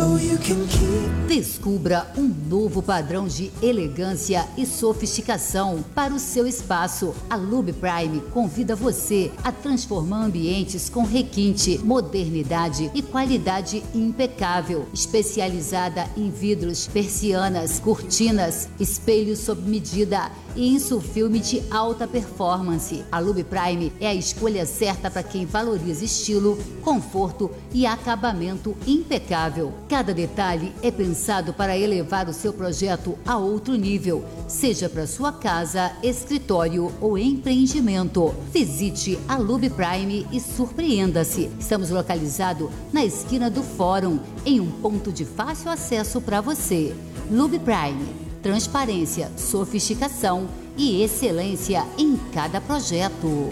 Descubra um novo padrão de elegância e sofisticação para o seu espaço. A Lube Prime convida você a transformar ambientes com requinte, modernidade e qualidade impecável. Especializada em vidros, persianas, cortinas, espelhos sob medida e insufilme de alta performance. A Lube Prime é a escolha certa para quem valoriza estilo, conforto e acabamento impecável. Cada detalhe é pensado para elevar o seu projeto a outro nível, seja para sua casa, escritório ou empreendimento. Visite a Lube Prime e surpreenda-se. Estamos localizados na esquina do Fórum, em um ponto de fácil acesso para você. Lube Prime. Transparência, sofisticação e excelência em cada projeto.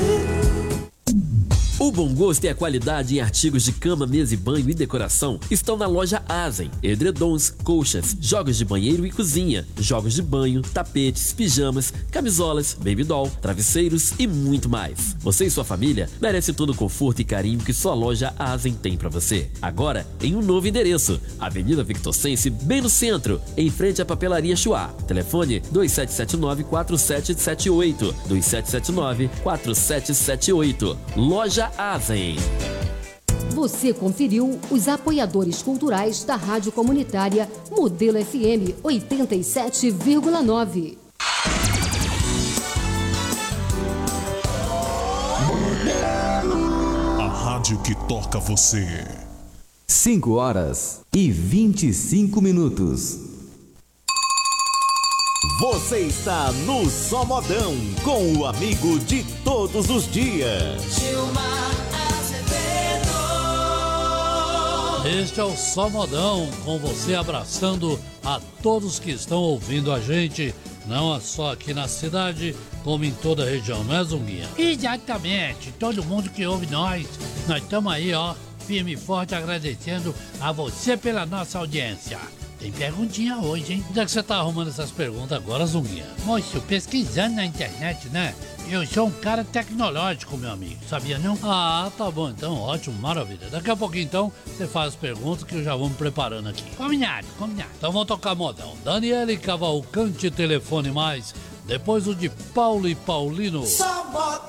O bom gosto e a qualidade em artigos de cama, mesa e banho e decoração estão na loja Azen. Edredons, colchas, jogos de banheiro e cozinha, jogos de banho, tapetes, pijamas, camisolas, baby doll, travesseiros e muito mais. Você e sua família merecem todo o conforto e carinho que sua loja Azen tem para você. Agora em um novo endereço, Avenida Victor Sense, bem no centro, em frente à Papelaria Chuá. Telefone 2779-4778, 2779-4778. Loja Azen. Você conferiu os apoiadores culturais da Rádio Comunitária Modelo FM 87,9. A rádio que toca você. 5h25. Você está no Só Modão, com o amigo de todos os dias, Gilmar Azevedo. Este é o Só Modão, com você abraçando a todos que estão ouvindo a gente, não só aqui na cidade, como em toda a região, não é, Zunguinha? Exatamente, todo mundo que ouve nós estamos aí, ó, firme e forte, agradecendo a você pela nossa audiência. Tem perguntinha hoje, hein? Onde é que você tá arrumando essas perguntas agora, Zunguinha? Moço, pesquisando na internet, né? Eu sou um cara tecnológico, meu amigo. Sabia não? Ah, tá bom então, ótimo, maravilha. Daqui a pouquinho então, você faz as perguntas que eu já vou me preparando aqui. Combinado. Então vamos tocar modão. Daniele Cavalcante, telefone mais. Depois o de Paulo e Paulino. Só Modão.